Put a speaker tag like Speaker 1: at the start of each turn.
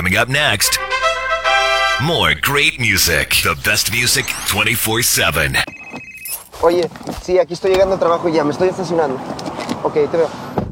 Speaker 1: Coming up next, more great music. The best music 24/7.
Speaker 2: Oye, sí, aquí estoy llegando al trabajo y ya, me estoy estacionando. Ok, te veo.